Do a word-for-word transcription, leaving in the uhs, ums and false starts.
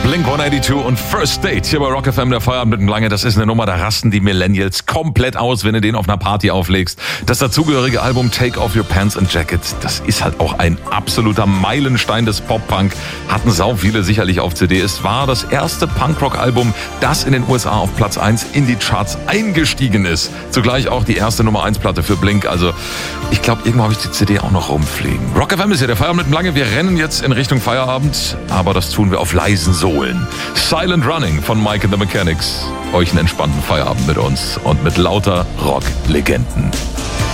Blink hundertzweiundachtzig und First Date hier bei Rock F M, der Feierabend mit dem Lange. Das ist eine Nummer, da rasten die Millennials komplett aus, wenn du den auf einer Party auflegst. Das dazugehörige Album Take Off Your Pants and Jacket, das ist halt auch ein absoluter Meilenstein des Pop-Punk. Hatten sau viele sicherlich auf C D. Es war das erste Punkrock-Album, das in den U S A auf Platz eins in die Charts eingestiegen ist. Zugleich auch die erste Nummer eins Platte für Blink. Also ich glaube, irgendwo habe ich die C D auch noch rumfliegen. Rock F M ist ja der Feierabend mit dem Lange. Wir rennen jetzt in Richtung Feierabend, aber das tun wir auf leisen Sohlen. Silent Running von Mike and the Mechanics. Euch einen entspannten Feierabend mit uns und mit lauter Rock-Legenden.